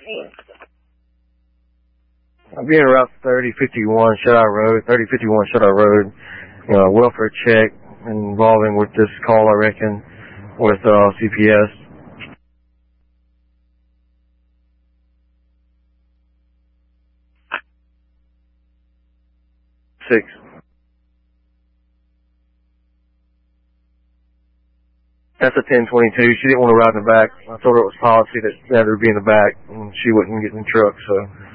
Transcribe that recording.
I'm being Route 3051 Shutout Road, 3051 Shutout Road, welfare check involving with this call, I reckon, with CPS. 6. That's a 1022. She didn't want to ride in the back. I told her it was policy that had her be in the back, and she wouldn't get in the truck, so